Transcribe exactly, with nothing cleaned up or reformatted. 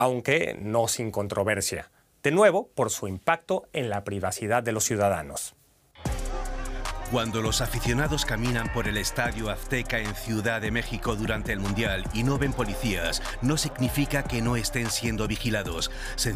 aunque no sin controversia. De nuevo, por su impacto en la privacidad de los ciudadanos. Cuando los aficionados caminan por el Estadio Azteca en Ciudad de México durante el Mundial y no ven policías, no significa que no estén siendo vigilados.